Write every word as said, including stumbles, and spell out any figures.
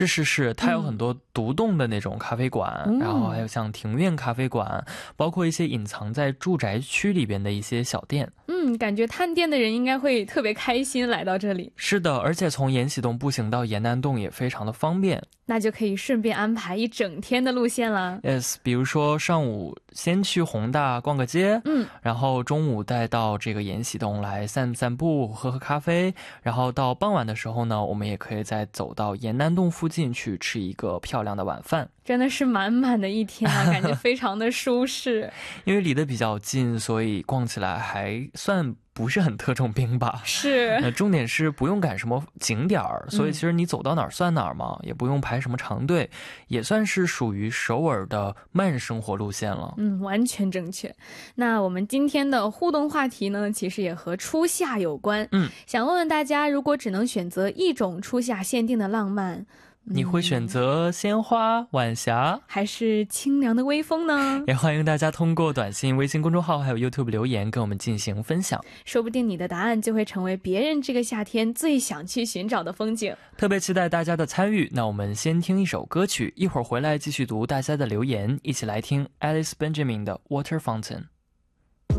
是是是，它有很多独栋的那种咖啡馆、 嗯、 然后还有像庭院咖啡馆，包括一些隐藏在住宅区里边的一些小店。 嗯，感觉探店的人应该会特别开心来到这里。 是的，而且从延禧洞步行到延南洞也非常的方便。 那就可以顺便安排一整天的路线了。 Yes， 比如说上午先去宏大逛个街， 嗯， 然后中午带到这个延禧洞来散散步喝喝咖啡，然后到傍晚的时候呢，我们也可以再走到延南洞附近去吃一个漂亮的晚饭。 真的是满满的一天啊，感觉非常的舒适。 因为离得比较近，所以逛起来还算不是很特种兵吧。 是、 呃、重点是不用赶什么景点儿，所以其实你走到哪儿算哪儿嘛、嗯、也不用排什么长队，也算是属于首尔的慢生活路线了。 嗯，完全正确。那我们今天的互动话题呢，其实也和初夏有关。 嗯， 想问问大家，如果只能选择一种初夏限定的浪漫， 你会选择鲜花、晚霞， 还是清凉的微风呢？ 也欢迎大家通过短信、微信公众号还有 YouTube 留言跟我们进行分享， 说不定你的答案就会成为别人这个夏天最想去寻找的风景。 特别期待大家的参与。那我们先听一首歌曲，一会儿回来继续读大家的留言，一起来听 Alice Benjamin 的 Water Fountain。